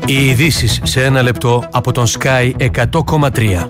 Οι ειδήσεις σε ένα λεπτό από τον Sky 100,3.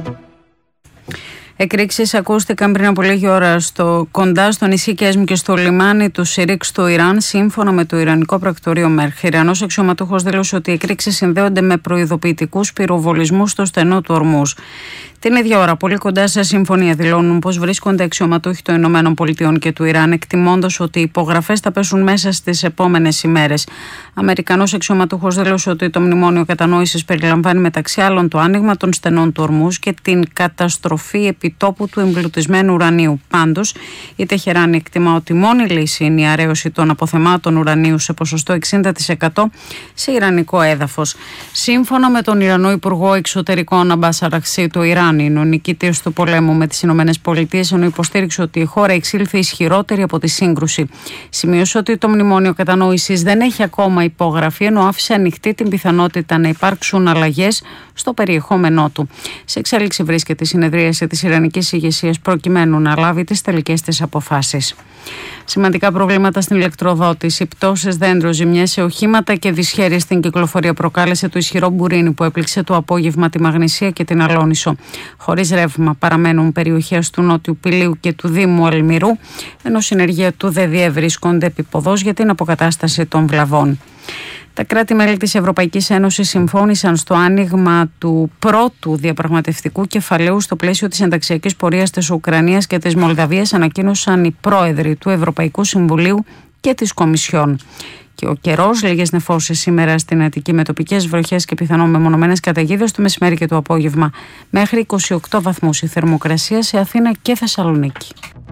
Εκρήξεις ακούστηκαν πριν από λίγη ώρα κοντά στο νησί Κέσμ και στο λιμάνι του Σιρίξ του Ιράν, σύμφωνα με το Ιρανικό πρακτορείο Μέρχ. Ιρανός αξιωματούχος δήλωσε ότι οι εκρήξεις συνδέονται με προειδοποιητικούς πυροβολισμούς στο στενό του Ορμούζ. Την ίδια ώρα, πολύ κοντά σε συμφωνία δηλώνουν πως βρίσκονται αξιωματούχοι των ΗΠΑ και του Ιράν, εκτιμώντας ότι οι υπογραφές θα πέσουν μέσα στις επόμενες ημέρες. Αμερικανός αξιωματούχος δήλωσε ότι το μνημόνιο κατανόησης περιλαμβάνει μεταξύ άλλων το άνοιγμα των στενών του Ορμούζ και την καταστροφή επιτόπου του εμπλουτισμένου ουρανίου. Πάντως, η Τεχεράνη εκτιμά ότι μόνη λύση είναι η αραίωση των αποθεμάτων ουρανίου σε ποσοστό 60% σε ιρανικό έδαφος. Σύμφωνα με τον Ιρανό Υπουργό Εξωτερικών Αμπάς Αραχσί, το Ιράν είναι ο νικητής του πολέμου με τις ΗΠΑ, ενώ υποστήριξε ότι η χώρα εξήλθε ισχυρότερη από τη σύγκρουση. Σημείωσε ότι το μνημόνιο κατανόησης δεν έχει ακόμα υπογραφεί, ενώ άφησε ανοιχτή την πιθανότητα να υπάρξουν αλλαγές στο περιεχόμενό του. Σε εξέλιξη βρίσκεται η συνεδρίαση της Ιρανικής ηγεσίας προκειμένου να λάβει τις τελικές της αποφάσεις. Σημαντικά προβλήματα στην ηλεκτροδότηση, πτώσεις δέντρων, ζημιές σε οχήματα και δυσχέρειες στην κυκλοφορία προκάλεσε το ισχυρό μπουρίνι που έπληξε το απόγευμα τη Μαγνησία και την Αλόνισο. Χωρίς ρεύμα παραμένουν περιοχές του Νότιου Πηλίου και του Δήμου Αλμυρού, ενώ συνεργεία του ΔΔΕ βρίσκονται επίποδος για την αποκατάσταση των βλαβών. Τα κράτη-μέλη της Ευρωπαϊκής Ένωσης συμφώνησαν στο άνοιγμα του πρώτου διαπραγματευτικού κεφαλαίου στο πλαίσιο της ενταξιακής πορείας της Ουκρανίας και της Μολδαβίας, ανακοίνωσαν οι πρόεδροι του Ευρωπαϊκού Συμβουλίου και της Κομισιόν. Και ο καιρός, λίγες νεφώσεις σήμερα στην Αττική με τοπικές βροχές και πιθανόν μεμονωμένες καταιγίδες το μεσημέρι και το απόγευμα. Μέχρι 28 βαθμούς η θερμοκρασία σε Αθήνα και Θεσσαλονίκη.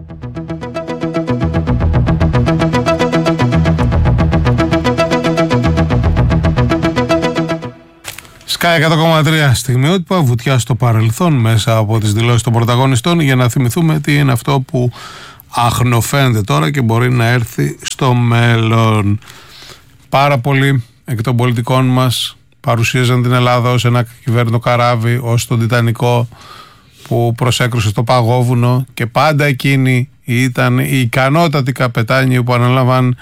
Sky 100,3 στιγμιότυπα, βουτιά στο παρελθόν μέσα από τις δηλώσεις των πρωταγωνιστών για να θυμηθούμε τι είναι αυτό που αχνοφαίνεται τώρα και μπορεί να έρθει στο μέλλον. Πάρα πολλοί εκ των πολιτικών μας παρουσίαζαν την Ελλάδα ως ένα κυβέρνητο καράβι, ως τον Τιτανικό που προσέκρουσε στο παγόβουνο, και πάντα εκείνοι ήταν οι ικανότατοι καπετάνοι που ανέλαβαν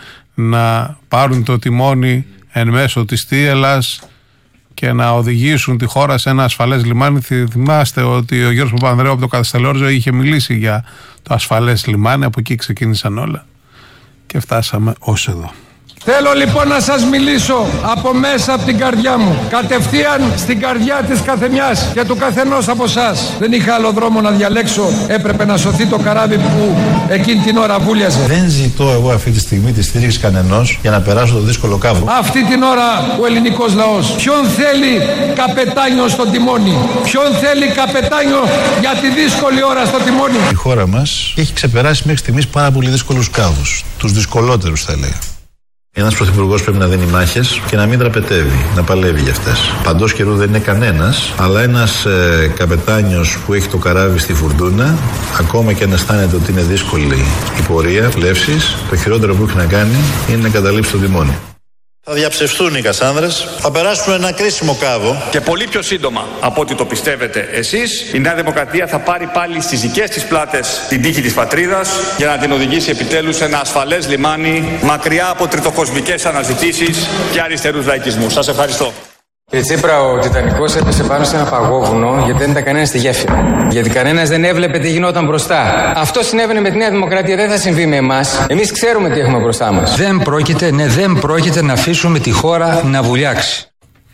να πάρουν το τιμόνι εν μέσω της θύελλας και να οδηγήσουν τη χώρα σε ένα ασφαλές λιμάνι. Θυμάστε ότι ο Γιώργος Παπανδρέου από το Καστελόριζο είχε μιλήσει για το ασφαλές λιμάνι, από εκεί ξεκίνησαν όλα και φτάσαμε ως εδώ. Θέλω λοιπόν να σας μιλήσω από μέσα από την καρδιά μου, κατευθείαν στην καρδιά της καθεμιάς και του καθενός από εσάς. Δεν είχα άλλο δρόμο να διαλέξω, έπρεπε να σωθεί το καράβι που εκείνη την ώρα βούλιαζε. Δεν ζητώ εγώ αυτή τη στιγμή τη στήριξη κανενός για να περάσω το δύσκολο κάβο. Αυτή την ώρα ο ελληνικός λαός ποιον θέλει καπετάνιο στο τιμόνι, ποιον θέλει καπετάνιο για τη δύσκολη ώρα στο τιμόνι. Η χώρα μας έχει ξεπεράσει μέχρι στιγμής πάρα πολύ δύσκολους κάβους, τους δυσκολότερους θα έλεγα. Ένας πρωθυπουργός πρέπει να δίνει μάχες και να μην τραπετεύει, να παλεύει για αυτές. Παντός καιρού δεν είναι κανένας, αλλά ένας καπετάνιος που έχει το καράβι στη φουρτούνα, ακόμα και αν αισθάνεται ότι είναι δύσκολη η πορεία πλεύσης, το χειρότερο που έχει να κάνει είναι να καταλήψει το τιμόνι. Θα διαψευστούν οι Κασάνδρες, θα περάσουν ένα κρίσιμο κάβο. Και πολύ πιο σύντομα από ό,τι το πιστεύετε εσείς, η Νέα Δημοκρατία θα πάρει πάλι στις δικές της πλάτες την τύχη της πατρίδας για να την οδηγήσει επιτέλους σε ένα ασφαλές λιμάνι, μακριά από τριτοκοσμικές αναζητήσεις και αριστερούς λαϊκισμούς. Σας ευχαριστώ. Κύριε Τσίπρα, ο Τιτανικός έπεσε πάνω σε ένα παγόβουνο γιατί δεν ήταν κανένας στη γέφυρα. Γιατί κανένας δεν έβλεπε τι γινόταν μπροστά. Αυτό συνέβαινε με τη Νέα Δημοκρατία, δεν θα συμβεί με εμάς. Εμείς ξέρουμε τι έχουμε μπροστά μας. Δεν πρόκειται να αφήσουμε τη χώρα να βουλιάξει.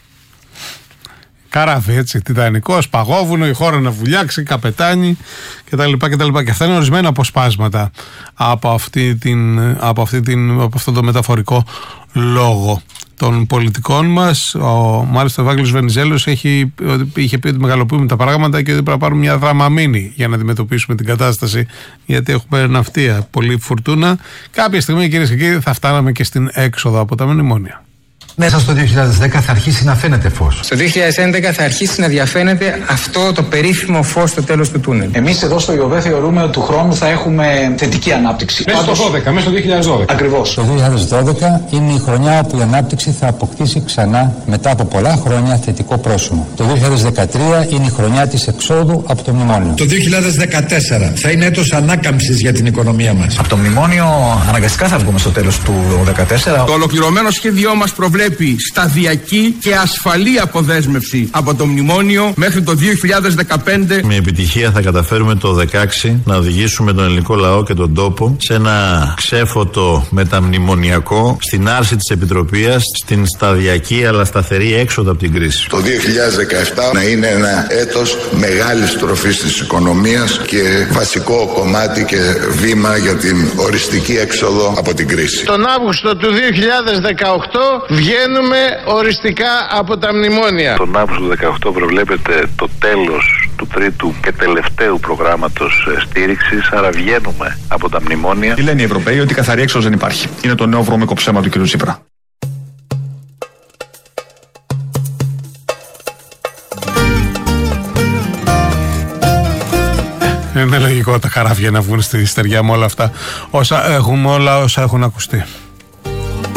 Καράβι, έτσι, Τιτανικός, παγόβουνο, η χώρα να βουλιάξει, καπετάνι κτλ. Και αυτά είναι ορισμένα αποσπάσματα από αυτό το μεταφορικό λόγο των πολιτικών μας. Μάλιστα ο Ευάγγελος Βενιζέλος είχε πει ότι μεγαλοποιούμε τα πράγματα και ότι πρέπει να πάρουμε μια δραμαμίνη για να αντιμετωπίσουμε την κατάσταση, γιατί έχουμε ναυτία, πολλή φουρτούνα. Κάποια στιγμή, κυρίες και κύριοι, θα φτάναμε και στην έξοδο από τα μνημόνια. Μέσα στο 2010 θα αρχίσει να φαίνεται φως. Στο 2011 θα αρχίσει να διαφαίνεται αυτό το περίφημο φως στο τέλος του τούνελ. Εμείς εδώ στο ΙΟΒΕ θεωρούμε ότι του χρόνου θα έχουμε θετική ανάπτυξη. Μέσα στο 2012. Ακριβώς. Το 2012 είναι η χρονιά που η ανάπτυξη θα αποκτήσει ξανά μετά από πολλά χρόνια θετικό πρόσημο. Το 2013 είναι η χρονιά της εξόδου από το μνημόνιο. Το 2014 θα είναι έτος ανάκαμψης για την οικονομία μας. Από το μνημόνιο αναγκαστικά θα βγούμε στο τέλος του 2014. Το ολοκληρωμένο σχέδιό μας προβλέπει προβλέπει σταδιακή και ασφαλή αποδέσμευση από το μνημόνιο μέχρι το 2015. Με επιτυχία θα καταφέρουμε το 2016 να οδηγήσουμε τον ελληνικό λαό και τον τόπο σε ένα ξέφωτο μεταμνημονιακό, στην άρση της επιτροπίας, στην σταδιακή αλλά σταθερή έξοδο από την κρίση. Το 2017 να είναι ένα έτος μεγάλης τροφής της οικονομίας και βασικό κομμάτι και βήμα για την οριστική έξοδο από την κρίση. Τον Αύγουστο του 2018 βγαίνουμε οριστικά από τα μνημόνια. Τον Αύγουστο του 2018 προβλέπεται το τέλος του τρίτου και τελευταίου προγράμματος στήριξης, άρα βγαίνουμε από τα μνημόνια. Τι λένε οι Ευρωπαίοι? Ότι καθαρή έξοδος δεν υπάρχει. Είναι το νέο βρώμικο ψέμα του κ. Τσίπρα. Είναι λογικό τα καράβια να βγουν στη στεριά με όλα αυτά όσα έχουν ακουστεί.